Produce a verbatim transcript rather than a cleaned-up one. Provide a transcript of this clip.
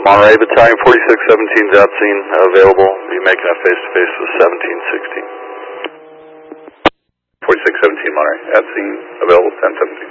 Monterey Battalion, forty-six seventeen is at scene, available. Be making a face-to-face with seventeen sixteen. forty-six seventeen Monterey, at scene, available, ten seventeen.